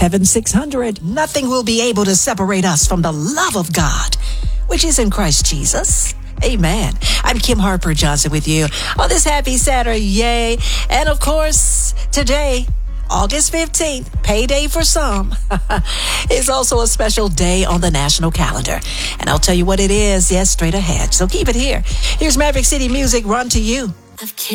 Heaven 600. Nothing will be able to separate us from the love of God, which is in Christ Jesus. Amen. I'm Kim Harper Johnson with you on this happy Saturday. Yay. And of course, today, August 15th, payday for some, is also a special day on the national calendar. And I'll tell you what it is, yes, straight ahead. So keep it here. Here's Maverick City Music, Run to You.